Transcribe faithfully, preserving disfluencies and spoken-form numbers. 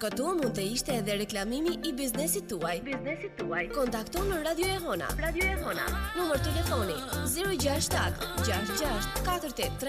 këtu mund të ishte edhe reklamimi i biznesit tuaj. Biznesit tuaj. Kontakto në Radio e Hona. Radio e Hona. Numër telefoni zero gjasht shtat gjasht gjasht katër tetë tre